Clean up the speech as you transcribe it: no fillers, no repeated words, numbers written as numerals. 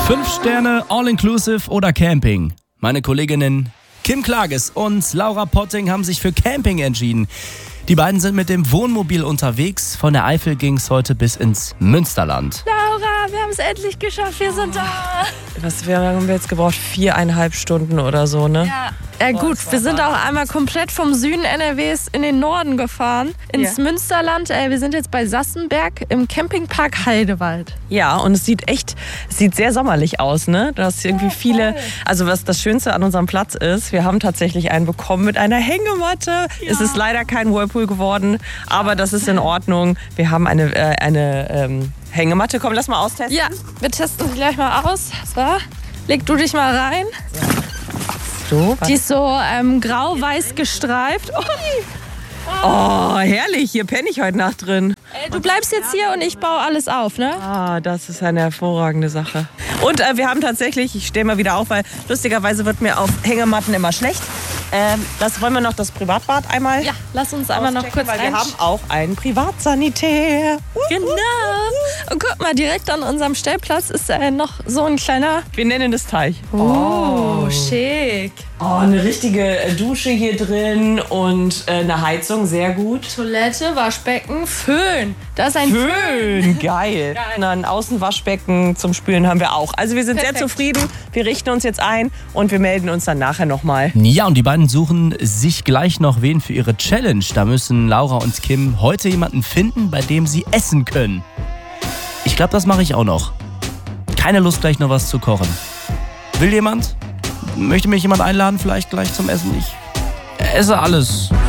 5 Sterne, All-Inclusive oder Camping? Meine Kolleginnen Kim Klages und Laura Potting haben sich für Camping entschieden. Die beiden sind mit dem Wohnmobil unterwegs. Von der Eifel ging es heute bis ins Münsterland. Laura, wir haben es endlich geschafft, wir sind da. Wie lange haben wir jetzt gebraucht? 4,5 Stunden oder so, ne? Ja, gut, wir sind auch einmal komplett vom Süden NRWs in den Norden gefahren, ins Münsterland. Wir sind jetzt bei Sassenberg im Campingpark Heidewald. Ja, und es sieht sehr sommerlich aus, ne? Da ist irgendwie viele, also was das Schönste an unserem Platz ist, wir haben tatsächlich einen bekommen mit einer Hängematte. Ja. Es ist leider kein Whirlpool geworden, aber das ist in Ordnung. Wir haben eine Hängematte. Komm, lass mal austesten. Ja, wir testen sie gleich mal aus. So, leg du dich mal rein. So, die ist so grau-weiß gestreift. Oh, herrlich. Hier penne ich heute Nacht drin. Du bleibst jetzt hier und ich baue alles auf, ne? Ah, das ist eine hervorragende Sache. Und wir haben tatsächlich, ich stehe mal wieder auf, weil lustigerweise wird mir auf Hängematten immer schlecht. Wollen wir noch das Privatbad einmal? Ja, lass uns einmal noch kurz weil wir haben auch einen Privatsanitär. Genau. Und guck mal, direkt an unserem Stellplatz ist noch so ein kleiner... Wir nennen es Teich. Oh, schick. Oh, eine richtige Dusche hier drin und eine Heizung, sehr gut. Toilette, Waschbecken, Föhn. Da ist ein Föhn. Geil. Ein Außenwaschbecken zum Spülen haben wir auch. Also wir sind Perfekt. sehr zufrieden. Wir richten uns jetzt ein und wir melden uns dann nachher nochmal. Ja, und die beiden suchen sich gleich noch wen für ihre Challenge. Da müssen Laura und Kim heute jemanden finden, bei dem sie essen können. Ich glaube, das mache ich auch noch. Keine Lust, gleich noch was zu kochen. Will jemand? Möchte mich jemand einladen, vielleicht gleich zum Essen? Ich esse alles.